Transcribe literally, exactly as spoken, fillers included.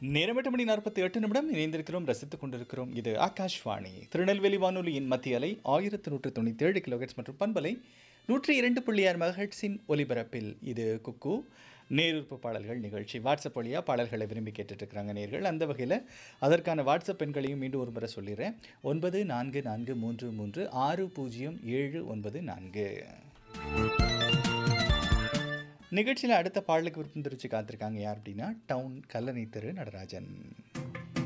நேரம் எட்டு மணி நாற்பத்தி எட்டு நிமிடம் இணைந்திருக்கிறோம், ரசித்துக் கொண்டிருக்கிறோம். இது ஆகாஷ்வாணி திருநெல்வேலி வானொலியின் மத்திய அலை ஆயிரத்து நூற்று தொண்ணூற்றி ஏழு கிலோஹெட்ஸ் மற்றும் பண்பலை நூற்றி இரண்டு புள்ளி ஆறு மெகாஹெட்ஸின் ஒலிபரப்பில் இது குக்கு நேருப்பு பாடல்கள் நிகழ்ச்சி. வாட்ஸ்அப் வழியாக பாடல்களை விரும்பி கேட்டுட்டு இருக்கிறாங்க நேர்கள். அந்த வகையில் அதற்கான வாட்ஸ்அப் எண்களையும் மீண்டும் ஒரு முறை சொல்லிடுறேன். ஒன்பது நான்கு நான்கு மூன்று மூன்று ஆறு பூஜ்ஜியம் ஏழு ஒன்பது நான்கு. நிகழ்ச்சியில் அடுத்த பாடலுக்கு விருப்பம் தெரிவித்து காத்திருக்காங்க யார் அப்படின்னா, டவுன் கல்லணை தெரு நடராஜன்.